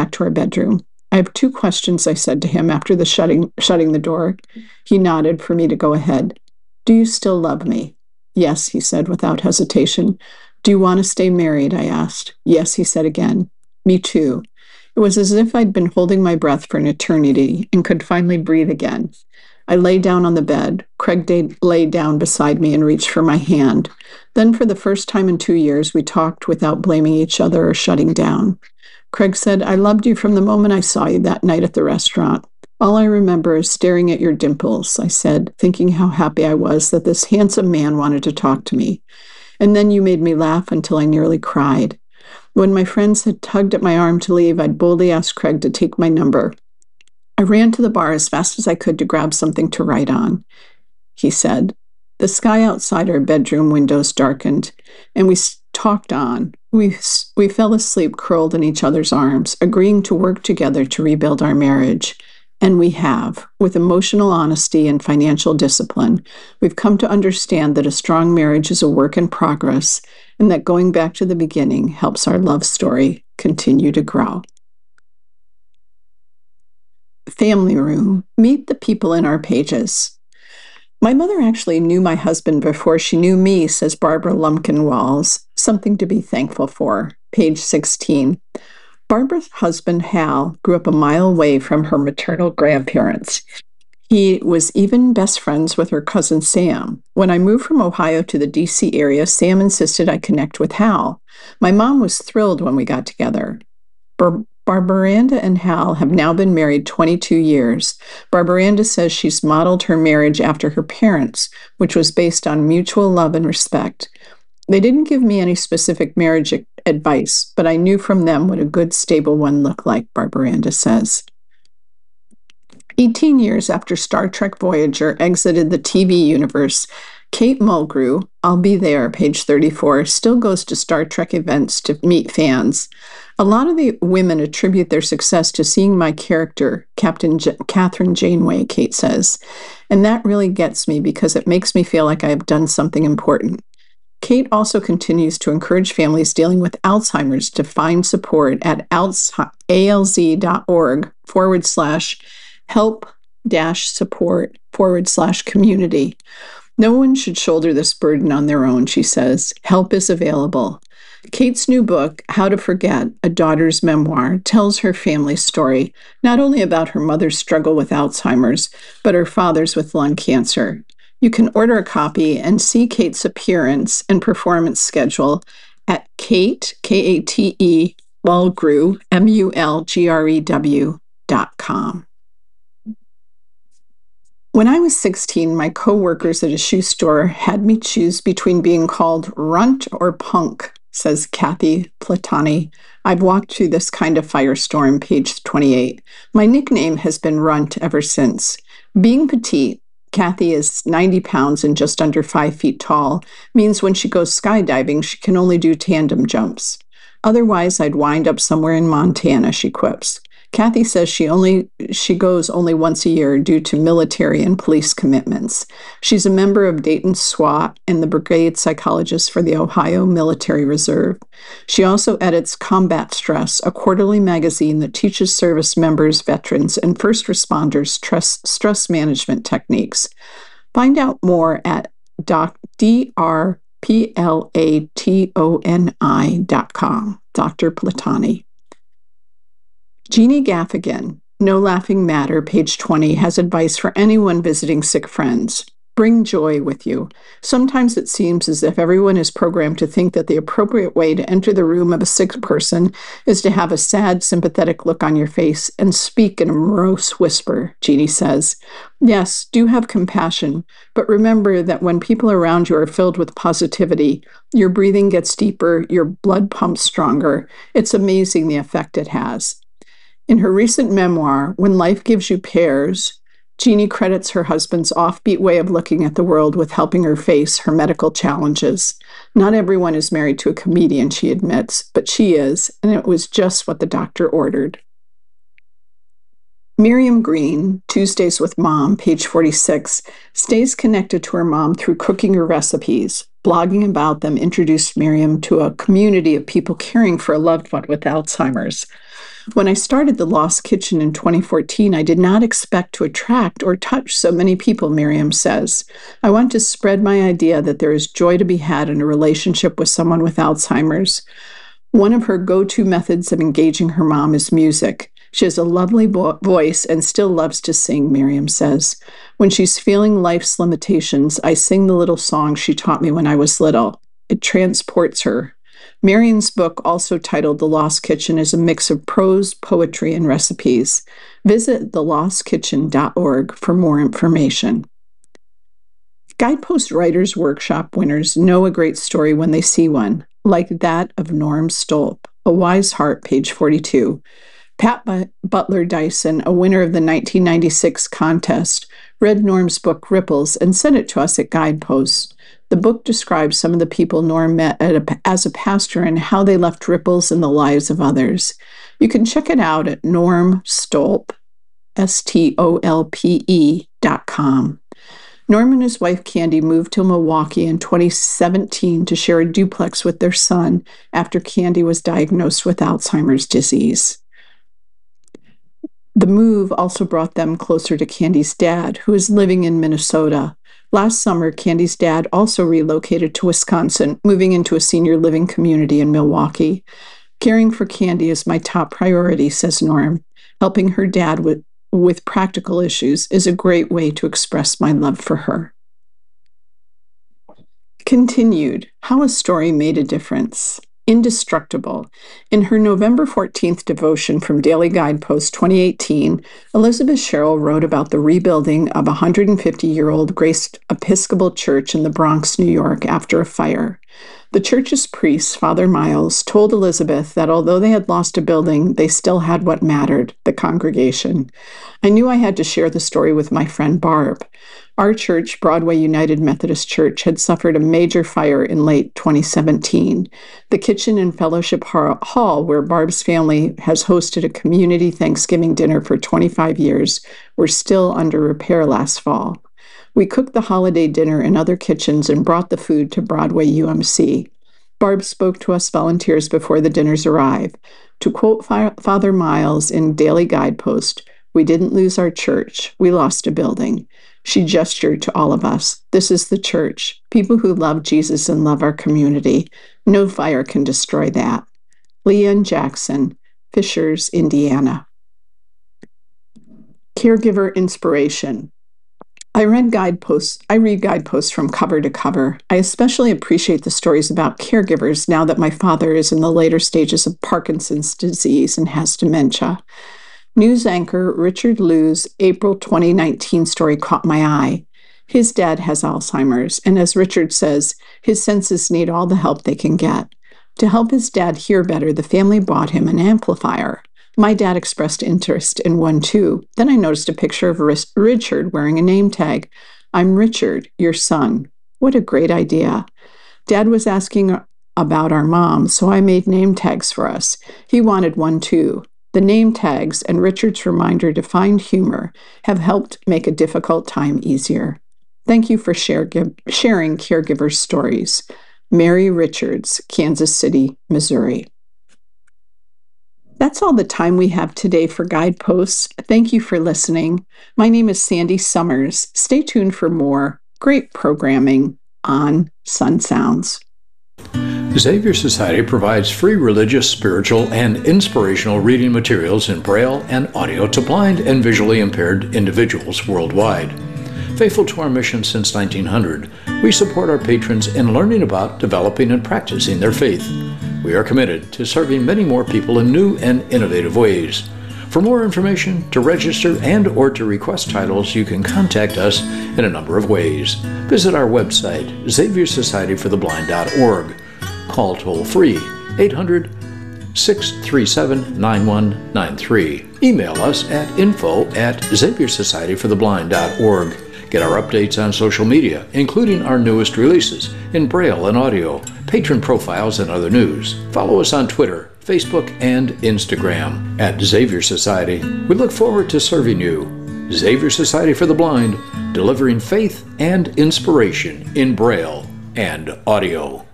back to our bedroom. I have 2 questions, I said to him after the shutting the door. He nodded for me to go ahead. Do you still love me? Yes, he said without hesitation. Do you want to stay married? I asked. Yes, he said again. Me too. It was as if I'd been holding my breath for an eternity and could finally breathe again. I lay down on the bed. Craig lay down beside me and reached for my hand. Then, for the first time in 2 years, we talked without blaming each other or shutting down. Craig said, I loved you from the moment I saw you that night at the restaurant. All I remember is staring at your dimples, I said, thinking how happy I was that this handsome man wanted to talk to me. And then you made me laugh until I nearly cried. When my friends had tugged at my arm to leave, I'd boldly asked Craig to take my number. I ran to the bar as fast as I could to grab something to write on. He said. The sky outside our bedroom windows darkened, and we talked on. We fell asleep curled in each other's arms, agreeing to work together to rebuild our marriage. And we have. With emotional honesty and financial discipline, we've come to understand that a strong marriage is a work in progress, and that going back to the beginning helps our love story continue to grow. Family room. Meet the people in our pages. My mother actually knew my husband before she knew me, says Barbara Lumpkin-Walls. Something to be thankful for. Page 16. Barbara's husband, Hal, grew up a mile away from her maternal grandparents. He was even best friends with her cousin Sam. When I moved from Ohio to the D.C. area, Sam insisted I connect with Hal. My mom was thrilled when we got together. Barbaranda and Hal have now been married 22 years. Barbaranda says she's modeled her marriage after her parents, which was based on mutual love and respect. They didn't give me any specific marriage advice, but I knew from them what a good, stable one looked like, Barbaranda says. 18 years after Star Trek Voyager exited the TV universe, Kate Mulgrew, I'll be there, page 34, still goes to Star Trek events to meet fans. A lot of the women attribute their success to seeing my character, Catherine Janeway, Kate says. And that really gets me because it makes me feel like I have done something important. Kate also continues to encourage families dealing with Alzheimer's to find support at alz.org/help-support/community. No one should shoulder this burden on their own, she says. Help is available. Kate's new book, How to Forget, A Daughter's Memoir, tells her family story, not only about her mother's struggle with Alzheimer's, but her father's with lung cancer. You can order a copy and see Kate's appearance and performance schedule at Kate, K-A-T-E, Mulgrew, MULGREW.com. When I was 16, my co-workers at a shoe store had me choose between being called runt or punk, says Kathy Platani. I've walked through this kind of firestorm, page 28. My nickname has been runt ever since. Being petite, Kathy is 90 pounds and just under 5 feet tall, means when she goes skydiving, she can only do tandem jumps. Otherwise, I'd wind up somewhere in Montana, she quips. Kathy says she goes only once a year due to military and police commitments. She's a member of Dayton SWAT and the brigade psychologist for the Ohio Military Reserve. She also edits Combat Stress, a quarterly magazine that teaches service members, veterans, and first responders stress management techniques. Find out more at drplatoni.com. Dr. Platani. Jeannie Gaffigan, No Laughing Matter, page 20, has advice for anyone visiting sick friends. Bring joy with you. Sometimes it seems as if everyone is programmed to think that the appropriate way to enter the room of a sick person is to have a sad, sympathetic look on your face and speak in a morose whisper, Jeannie says. Yes, do have compassion, but remember that when people around you are filled with positivity, your breathing gets deeper, your blood pumps stronger. It's amazing the effect it has. In her recent memoir, When Life Gives You Pears, Jeannie credits her husband's offbeat way of looking at the world with helping her face her medical challenges. Not everyone is married to a comedian, she admits, but she is, and it was just what the doctor ordered. Miriam Green, Tuesdays with Mom, page 46, stays connected to her mom through cooking her recipes. Blogging about them introduced Miriam to a community of people caring for a loved one with Alzheimer's. When I started the Lost Kitchen in 2014, I did not expect to attract or touch so many people, Miriam says. I want to spread my idea that there is joy to be had in a relationship with someone with Alzheimer's. One of her go-to methods of engaging her mom is music. She has a lovely voice and still loves to sing, Miriam says. When she's feeling life's limitations, I sing the little song she taught me when I was little. It transports her. Miriam's book, also titled The Lost Kitchen, is a mix of prose, poetry, and recipes. Visit thelostkitchen.org for more information. Guidepost Writers Workshop winners know a great story when they see one, like that of Norm Stolp, A Wise Heart, page 42. Pat Butler Dyson, a winner of the 1996 contest, read Norm's book Ripples and sent it to us at Guidepost. The book describes some of the people Norm met as a pastor and how they left ripples in the lives of others. You can check it out at normstolpe, STOLPE.com. Norm and his wife Candy moved to Milwaukee in 2017 to share a duplex with their son after Candy was diagnosed with Alzheimer's disease. The move also brought them closer to Candy's dad, who is living in Minnesota. Last summer, Candy's dad also relocated to Wisconsin, moving into a senior living community in Milwaukee. Caring for Candy is my top priority, says Norm. Helping her dad with practical issues is a great way to express my love for her. Continued, How a Story Made a Difference. Indestructible. In her November 14th devotion from Daily Guidepost 2018, Elizabeth Sherrill wrote about the rebuilding of a 150-year-old Grace Episcopal Church in the Bronx, New York, after a fire. The church's priest, Father Miles, told Elizabeth that although they had lost a building, they still had what mattered, the congregation. I knew I had to share the story with my friend Barb. Our church, Broadway United Methodist Church, had suffered a major fire in late 2017. The kitchen and fellowship hall, where Barb's family has hosted a community Thanksgiving dinner for 25 years, were still under repair last fall. We cooked the holiday dinner in other kitchens and brought the food to Broadway UMC. Barb spoke to us volunteers before the dinners arrived. To quote Father Miles in Daily Guidepost, "We didn't lose our church, we lost a building." She gestured to all of us. This is the church, people who love Jesus and love our community. No fire can destroy that. Leanne Jackson, Fishers, Indiana. Caregiver inspiration. I read guideposts from cover to cover. I especially appreciate the stories about caregivers now that my father is in the later stages of Parkinson's disease and has dementia. News anchor Richard Liu's April 2019 story caught my eye. His dad has Alzheimer's, and as Richard says, his senses need all the help they can get. To help his dad hear better, the family bought him an amplifier. My dad expressed interest in one too. Then I noticed a picture of Richard wearing a name tag. "I'm Richard, your son." What a great idea. Dad was asking about our mom, so I made name tags for us. He wanted one too. The name tags and Richard's reminder to find humor have helped make a difficult time easier. Thank you for sharing caregiver stories. Mary Richards, Kansas City, Missouri. That's all the time we have today for Guideposts. Thank you for listening. My name is Sandy Summers. Stay tuned for more great programming on Sun Sounds. Xavier Society provides free religious, spiritual, and inspirational reading materials in Braille and audio to blind and visually impaired individuals worldwide. Faithful to our mission since 1900, we support our patrons in learning about, developing, and practicing their faith. We are committed to serving many more people in new and innovative ways. For more information, to register and/or to request titles, you can contact us in a number of ways. Visit our website, xaviersocietyfortheblind.org. Call toll-free 800-637-9193. Email us at info@xaviersocietyfortheblind.org. Get our updates on social media, including our newest releases in Braille and audio, patron profiles, and other news. Follow us on Twitter, Facebook, and Instagram at Xavier Society. We look forward to serving you. Xavier Society for the Blind, delivering faith and inspiration in Braille and audio.